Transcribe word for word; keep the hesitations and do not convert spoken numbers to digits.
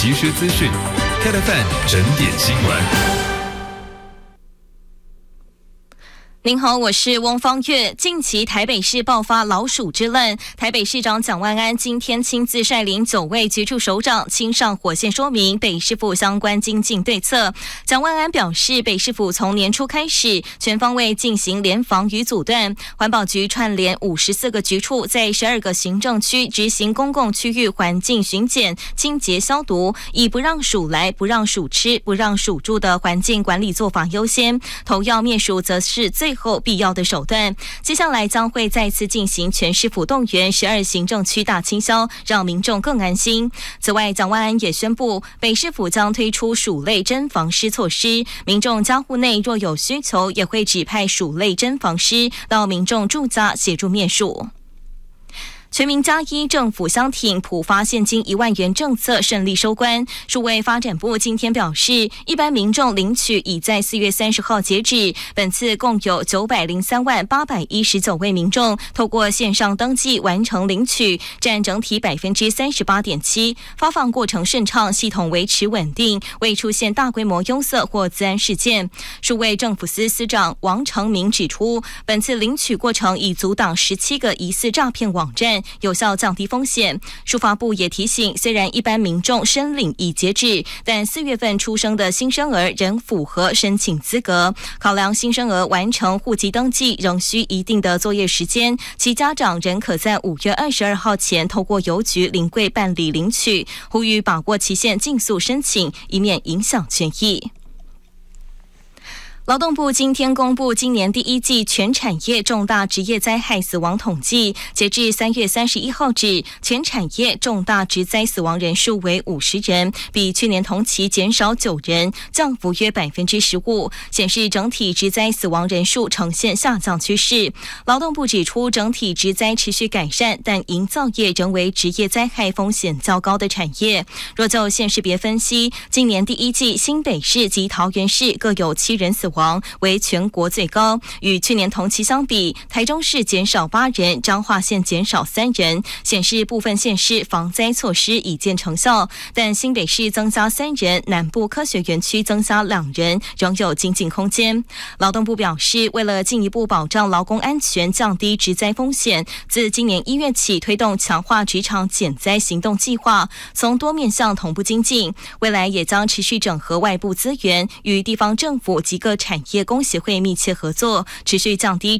即时资讯 ，K F M 整点新闻。 您好，我是翁方月。近期台北市爆发老鼠之乱，台北市长蒋万安今天亲自率领九位局处首长亲上火线说明北市府相关精进对策。蒋万安表示，北市府从年初开始全方位进行联防与阻断，环保局串联五十四个局处，在十二个行政区执行公共区域环境巡检、清洁消毒，以不让鼠来、不让鼠吃、不让鼠住的环境管理做法优先，头要灭鼠则是最最后必要的手段。接下来将会再次进行全市府动员十二行政区大清消，让民众更安心。此外，蒋万安也宣布，北市府将推出鼠类真防尸措施，民众家户内若有需求，也会指派鼠类真防尸到民众住家协助灭鼠。全民加一政府相挺普发现金一万元政策顺利收官。数位发展部今天表示，一般民众领取已在四月三十号截止，本次共有九百零三万八百一十九位民众透过线上登记完成领取，占整体百分之三十八点七。发放过程顺畅，系统维持稳定，未出现大规模拥塞或资安事件。数位政府司司长王成明指出，本次领取过程已阻挡十七个疑似诈骗网站，有效降低风险。数发部也提醒，虽然一般民众申领已截止，但四月份出生的新生儿仍符合申请资格。考量新生儿完成户籍登记仍需一定的作业时间，其家长仍可在五月二十二号前透过邮局临柜办理领取，呼吁把握期限尽速申请，以免影响权益。劳动部今天公布今年第一季全产业重大职业灾害死亡统计，截至三月三十一号止，全产业重大职灾死亡人数为五十人，比去年同期减少九人，降幅约百分之十五，显示整体职灾死亡人数呈现下降趋势。劳动部指出，整体职灾持续改善，但营造业仍为职业灾害风险较高的产业。若就县市别分析，今年第一季新北市及桃园市各有七人死亡，为全国最高。与去年同期相比，台中市减少八人，彰化县减少三人，显示部分县市防灾措施已见成效。但新北市增加三人，南部科学园区增加两人，仍有精进空间。劳动部表示，为了进一步保障劳工安全，降低职灾风险，自今年一月起推动强化职场减灾行动计划，从多面向同步精进。未来也将持续整合外部资源，与地方政府及各产业工协会密切合作，持续降低